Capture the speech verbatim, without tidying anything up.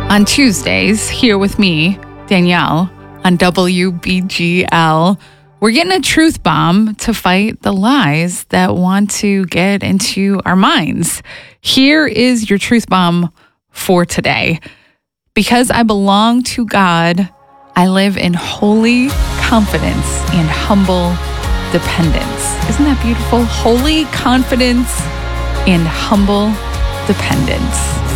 On Tuesdays, here with me, Danielle, on W B G L, we're getting a truth bomb to fight the lies that want to get into our minds. Here is your truth bomb for today. Because I belong to God, I live in holy confidence and humble dependence. Isn't that beautiful? Holy confidence and humble dependence.